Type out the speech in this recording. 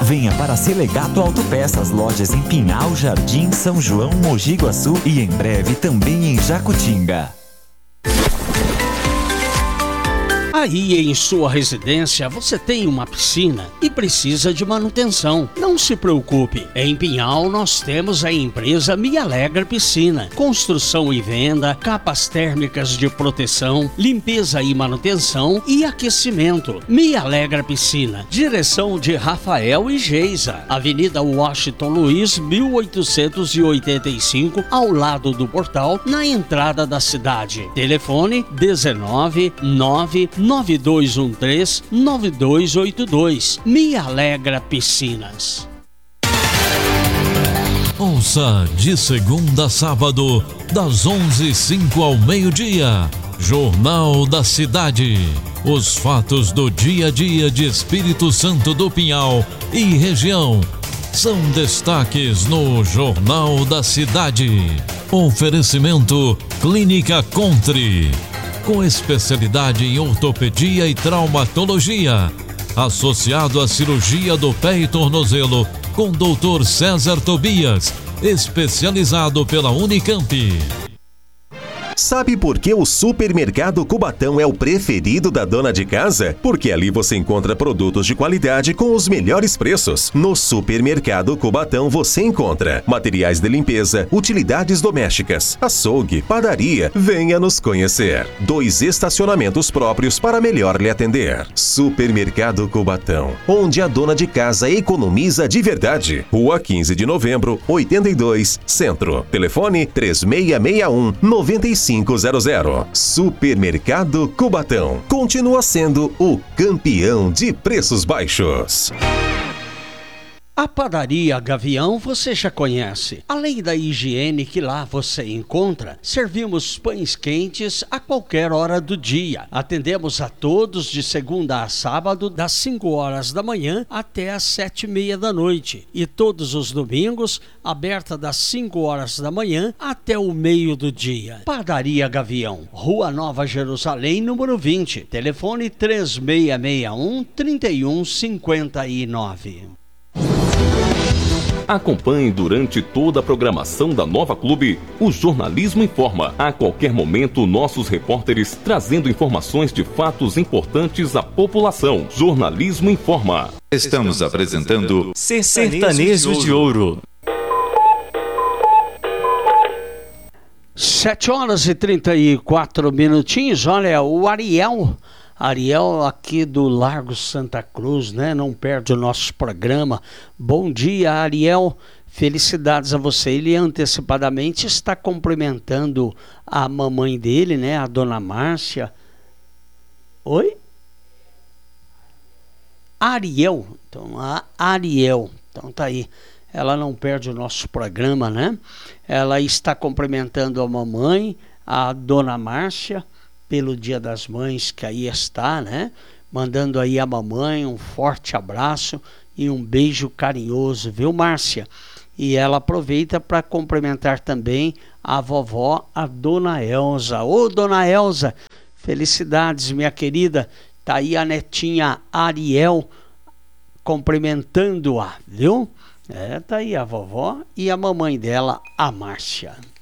Venha para Selegato Autopeças, lojas em Pinhal, Jardim, São João, Mogi Guaçu e em breve também em Jacutinga. Aí em sua residência você tem uma piscina e precisa de manutenção. Não se preocupe, em Pinhal nós temos a empresa Me Alegra Piscina. Construção e venda, capas térmicas de proteção, limpeza e manutenção e aquecimento. Me Alegra Piscina. Direção de Rafael e Geisa. Avenida Washington Luiz, 1885, ao lado do portal, na entrada da cidade. Telefone 19992139282. Me Alegra Piscinas. Ouça de segunda a sábado, das 11h05 ao meio-dia, Jornal da Cidade. Os fatos do dia a dia de Espírito Santo do Pinhal e região são destaques no Jornal da Cidade. Oferecimento Clínica Contre, com especialidade em ortopedia e traumatologia, associado à cirurgia do pé e tornozelo, com Dr. César Tobias, especializado pela Unicamp. Sabe por que o Supermercado Cubatão é o preferido da dona de casa? Porque ali você encontra produtos de qualidade com os melhores preços. No Supermercado Cubatão você encontra materiais de limpeza, utilidades domésticas, açougue, padaria. Venha nos conhecer. 2 estacionamentos próprios para melhor lhe atender. Supermercado Cubatão, onde a dona de casa economiza de verdade. Rua 15 de Novembro, 82, Centro. Telefone 3661-9500. Supermercado Cubatão continua sendo o campeão de preços baixos. A padaria Gavião você já conhece. Além da higiene que lá você encontra, servimos pães quentes a qualquer hora do dia. Atendemos a todos de segunda a sábado, das 5 horas da manhã até as 7h30 da noite. E todos os domingos, aberta das 5 horas da manhã até o meio do dia. Padaria Gavião, Rua Nova Jerusalém, número 20. Telefone 3661-3159. Acompanhe durante toda a programação da Nova Clube o Jornalismo Informa. A qualquer momento, nossos repórteres trazendo informações de fatos importantes à população. Jornalismo Informa. Estamos apresentando Sertanejo de Ouro. 7 horas e 34 minutinhos. Olha, o Ariel aqui do Largo Santa Cruz, né? Não perde o nosso programa. Bom dia, Ariel. Felicidades a você. Ele antecipadamente está cumprimentando a mamãe dele, né? A dona Márcia. Oi? Ariel. Então, a Ariel. Então tá aí. Ela não perde o nosso programa, né? Ela está cumprimentando a mamãe, a dona Márcia, pelo Dia das Mães que aí está, né? Mandando aí a mamãe um forte abraço e um beijo carinhoso, viu, Márcia? E ela aproveita para cumprimentar também a vovó, a dona Elza. Ô, dona Elza, felicidades, minha querida. Tá aí a netinha Ariel cumprimentando-a, viu? Tá aí a vovó e a mamãe dela, a Márcia.